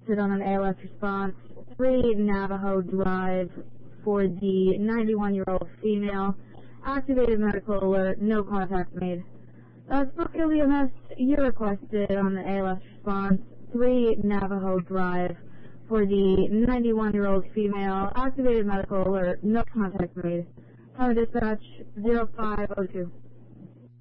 Sit on an ALS response, 3 Navajo Drive for the 91-year-old female. Activated medical alert, no contact made. Spokane EMS, you requested on the ALS response, 3 Navajo Drive for the 91-year-old female. Activated medical alert, no contact made. Dispatch 0502.